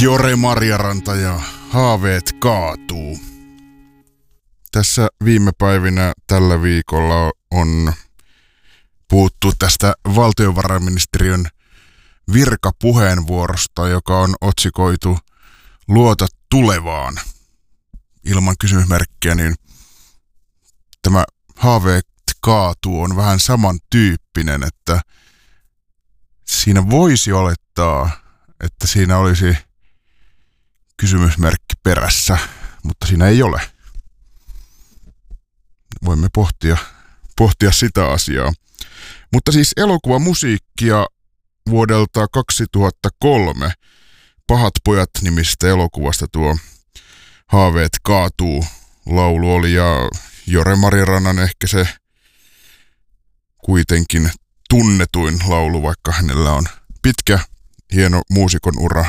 Jore Marjaranta ja haaveet kaatuu. Tässä viime päivinä tällä viikolla on puhuttu tästä valtiovarainministeriön virkapuheenvuorosta, joka on otsikoitu Luota tulevaan. Ilman kysymysmerkkiä, niin tämä haaveet kaatuu on vähän samantyyppinen, että siinä voisi olettaa, että siinä olisi kysymysmerkki perässä, mutta siinä ei ole. Voimme pohtia sitä asiaa. Mutta siis elokuvamusiikkia vuodelta 2003 Pahat pojat -nimistä elokuvasta tuo Haaveet kaatuu -laulu oli, ja Jore Marjarannan ehkä se kuitenkin tunnetuin laulu, vaikka hänellä on pitkä, hieno muusikon ura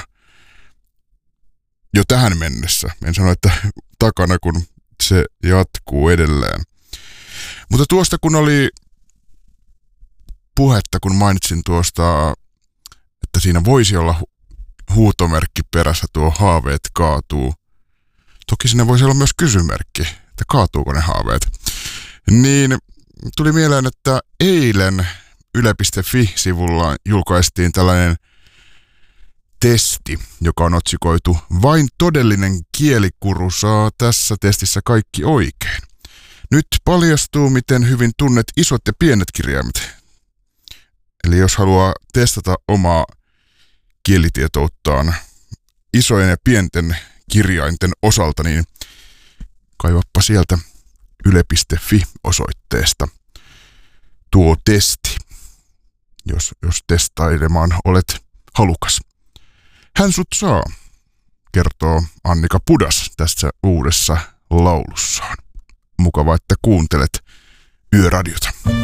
jo tähän mennessä. En sano, että takana, kun se jatkuu edelleen. Mutta tuosta kun oli puhetta, kun mainitsin tuosta, että siinä voisi olla huutomerkki perässä tuo haaveet kaatuu. Toki siinä voisi olla myös kysymärkki, että kaatuuko ne haaveet. Niin tuli mieleen, että eilen yle.fi-sivulla julkaistiin tällainen testi, joka on otsikoitu "Vain todellinen kielikuru saa tässä testissä kaikki oikein. Nyt paljastuu, miten hyvin tunnet isot ja pienet kirjaimet." Eli jos haluaa testata omaa kielitietouttaan isojen ja pienten kirjainten osalta, niin kaivappa sieltä yle.fi-osoitteesta tuo testi, jos testailemaan olet halukas. Hän sut saa, kertoo Annika Pudas tässä uudessa laulussaan. Mukava, että kuuntelet Yöradiota.